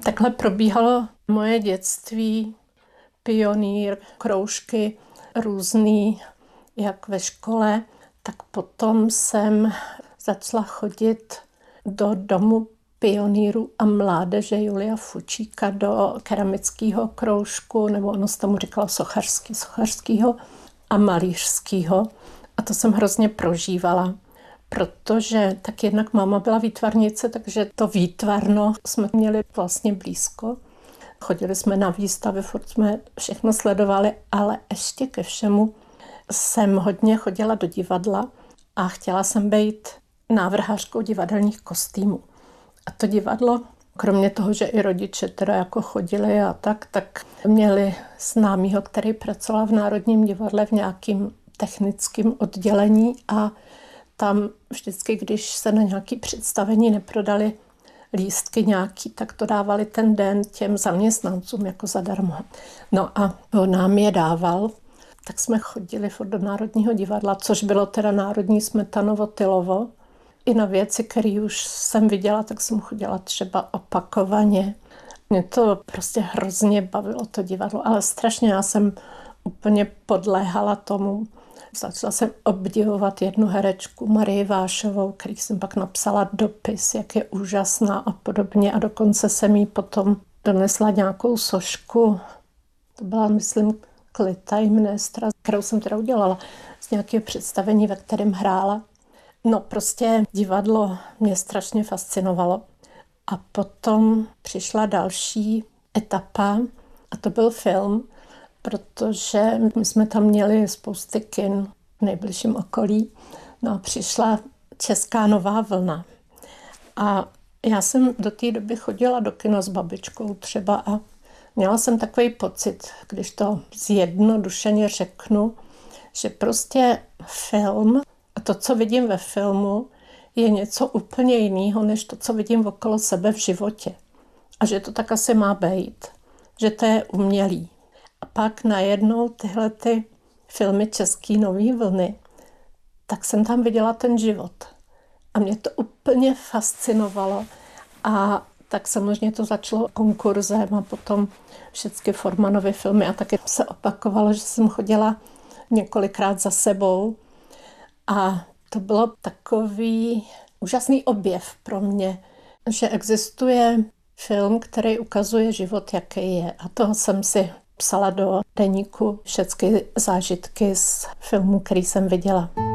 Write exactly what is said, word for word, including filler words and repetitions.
Takhle probíhalo moje dětství, pionýr, kroužky různý, jak ve škole, tak potom jsem začala chodit do domu pionýrů a mládeže Julia Fučíka do keramického kroužku, nebo ono se tomu říkalo sochařský, sochařskýho a malířskýho. A to jsem hrozně prožívala, protože tak jednak máma byla výtvarnice, takže to výtvarno jsme měli vlastně blízko. Chodili jsme na výstavy, furt jsme všechno sledovali, ale ještě ke všemu jsem hodně chodila do divadla a chtěla jsem být návrhářkou divadelních kostýmů. A to divadlo, kromě toho, že i rodiče teda jako chodili a tak, tak měli známýho, který pracoval v Národním divadle v nějakým technickém oddělení a tam vždycky, když se na nějaké představení neprodali lístky nějaký, tak to dávali ten den těm zaměstnancům jako zadarmo. No a on nám je dával, tak jsme chodili furt do Národního divadla, což bylo teda Národní Smetanovo Tylovo. I na věci, které už jsem viděla, tak jsem chodila třeba opakovaně. Mě to prostě hrozně bavilo, to divadlo, ale strašně já jsem úplně podléhala tomu. Začala jsem obdivovat jednu herečku, Marii Vášovou, který jsem pak napsala dopis, jak je úžasná a podobně. A dokonce jsem jí potom donesla nějakou sošku. To byla, myslím, Clytemnestra, kterou jsem teda udělala z nějakého představení, ve kterém hrála. No prostě divadlo mě strašně fascinovalo. A potom přišla další etapa a to byl film, protože my jsme tam měli spousty kin v nejbližším okolí. No a přišla Česká nová vlna. A já jsem do té doby chodila do kina s babičkou třeba a měla jsem takový pocit, když to zjednodušeně řeknu, že prostě film a to, co vidím ve filmu, je něco úplně jiného, než to, co vidím okolo sebe v životě. A že to tak asi má být. Že to je umělý. A pak najednou tyhle ty filmy České nový vlny, tak jsem tam viděla ten život. A mě to úplně fascinovalo. A tak samozřejmě to začalo konkurzem a potom všechny Formanovy filmy. A taky se opakovalo, že jsem chodila několikrát za sebou. A to bylo takový úžasný objev pro mě, že existuje film, který ukazuje život, jaký je. A toho jsem si psala do deníku všechny zážitky z filmu, který jsem viděla.